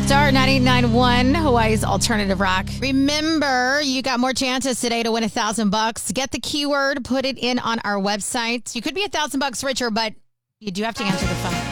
Star 98.9 Hawaii's Alternative Rock. Remember, you got more chances today to win $1,000. Get the keyword, put it in on our website. You could be $1,000 richer, but you do have to answer the phone.